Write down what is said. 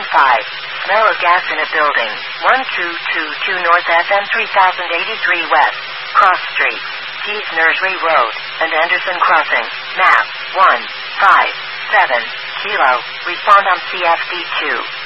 Smell of gas in a building. 1222 North FM 3083 West. Cross Street. Keys Nursery Road. And Anderson Crossing. Map 157 Kilo. Respond on CFD2.